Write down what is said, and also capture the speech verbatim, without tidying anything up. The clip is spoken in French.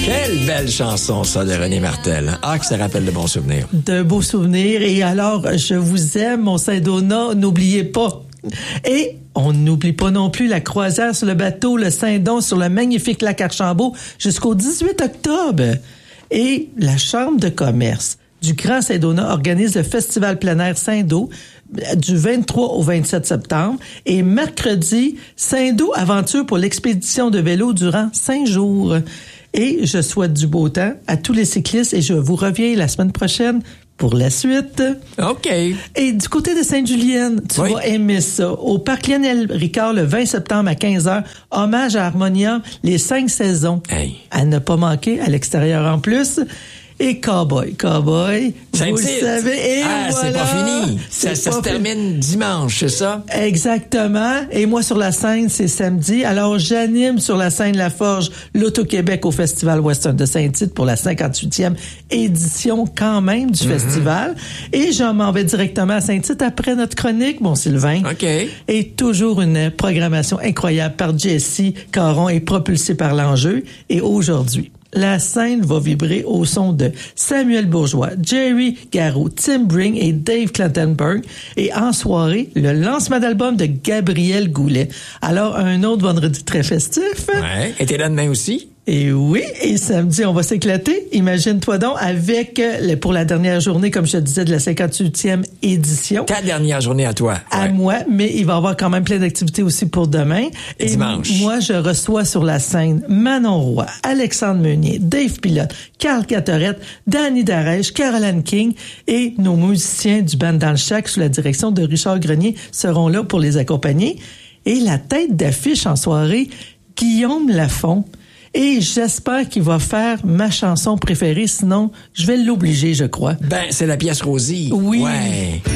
Quelle belle chanson, ça, de René Martel. Ah, que ça rappelle de bons souvenirs. De beaux souvenirs. Et alors, je vous aime, mon Saint-Donat, n'oubliez pas. Et on n'oublie pas non plus la croisière sur le bateau, le Saint-Don, sur le magnifique lac Archambault, jusqu'au dix-huit octobre. Et la Chambre de commerce du Grand Saint-Donat organise le Festival plein air Saint-Do du vingt-trois au vingt-sept septembre. Et mercredi, Saint-Do aventure pour l'expédition de vélo durant cinq jours. Et je souhaite du beau temps à tous les cyclistes et je vous reviens la semaine prochaine pour la suite. OK. Et du côté de Sainte-Julienne, tu oui. vas aimer ça. Au Parc Lionel Ricard, le vingt septembre à quinze heures, hommage à Harmonium, les cinq saisons. Hey. À ne pas manquer, à l'extérieur en plus. Et Cowboy, Cowboy, vous le savez, et ah, voilà. c'est pas fini. C'est ça pas ça se termine fini. Dimanche, c'est ça? Exactement. Et moi, sur la scène, c'est samedi. Alors, j'anime sur la scène La Forge, l'Auto-Québec au Festival Western de Saint-Tite pour la cinquante-huitième édition quand même du mm-hmm. festival. Et je m'en vais directement à Saint-Tite après notre chronique, bon Sylvain. OK. Et toujours une programmation incroyable par Jessie Caron et propulsée par l'enjeu. Et aujourd'hui, la scène va vibrer au son de Samuel Bourgeois, Jerry Garraud, Tim Bring et Dave Clattenburg. Et en soirée, le lancement d'album de Gabriel Goulet. Alors, un autre vendredi très festif. Ouais. Et t'es là demain aussi? Et oui, et samedi, on va s'éclater. Imagine-toi donc avec, euh, pour la dernière journée, comme je te disais, de la cinquante-huitième édition. Ta dernière journée à toi. À ouais. moi, mais il va y avoir quand même plein d'activités aussi pour demain. Et dimanche. Moi, je reçois sur la scène Manon Roy, Alexandre Meunier, Dave Pilote, Carl Catorette, Danny Darèche, Caroline King et nos musiciens du band Dans le Shack sous la direction de Richard Grenier seront là pour les accompagner. Et la tête d'affiche en soirée, Guillaume Lafont. Et j'espère qu'il va faire ma chanson préférée, sinon je vais l'obliger, je crois. Ben, c'est la pièce Rosie. Oui. Ouais.